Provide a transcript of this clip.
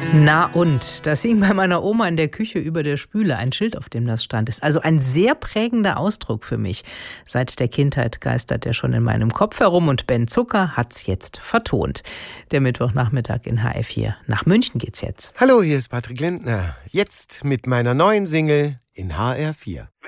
Na und, das hing bei meiner Oma in der Küche über der Spüle, ein Schild, auf dem das stand. Ist also ein sehr prägender Ausdruck für mich. Seit der Kindheit geistert er schon in meinem Kopf herum und Ben Zucker hat's jetzt vertont. Der Mittwochnachmittag in HR4. Nach München geht's jetzt. Hallo, hier ist Patrick Lindner. Jetzt mit meiner neuen Single in HR4.